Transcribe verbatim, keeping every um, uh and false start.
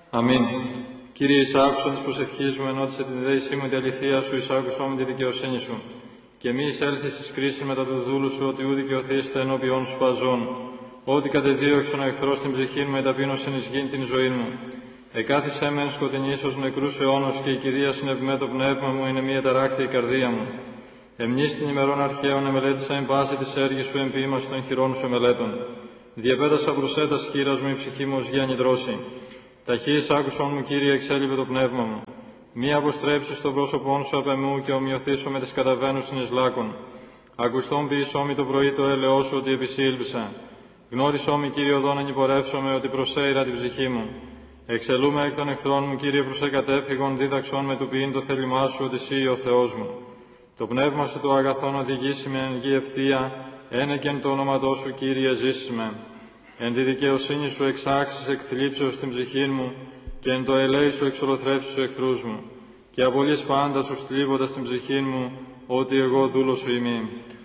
Αμήν. Κύριε, εισάκουσον της προσευχής μου, ενώτισε την δέησή μου, τη αληθεία σου, εισάκουσον τη δικαιοσύνη σου. Και μη εισέλθεις εις κρίση μετά του δούλου σου, ότι ου δικαιωθείστε ενώπιον σου παζών. Ότι κατεδίωξον ο εχθρός στην ψυχή μου, μεταπείνωσεν εις γήν την ζωή μου. Εκάθισέ με εν σκοτεινής ως νεκρούς αιώνος, και η κηδεία συνευμέ το πνεύμα μου, είναι μία ταράκτη η καρδία μου. Εμνείς την ημερών αρχαίων εμελέτησα εν πάση της έργης σου, εν ποίημαση των χειρών σου εμελέτων. Διαπέτασα προσέτας χείρας μου, η ψυχή μου ως γέννη δρόση. Ταχύς άκουσον μου, Κύριε, εξέλιβε το πνεύμα μου. Μη αποστρέψεις το πρόσωπόν σου απ' εμού και ομοιωθήσω με τις καταβαίνουσιν εις λάκων. Ακουστόν ποιησό μη το πρωί το έλεό σου, ότι επισήλβησα. Γνώρισό μη, Κύριε, οδόν ενυπορεύσομαι, ότι προσέειρα την ψυχή μου. Εξελούμε εκ των εχθρών μου, Κύριε, προς εκατέφυγον, δίδαξόν με του ποιήν το θέλημά σου, ότι εσύ ο Θεός μου. Το πνεύμα σου το αγαθόν οδηγήσει με εν γη ευθεία, ένεκεν το όνοματό σου, Κύριε, ζήσεις με. Εν τη δικαιοσύνη σου εξάξεις εκ θλίψεως την ψυχή μου, και εν το ελέη σου εξολοθρεύσεις τους εχθρούς μου. Και απολύς πάντα σου στλίβοντας την ψυχή μου, ότι εγώ δούλος σου ημί.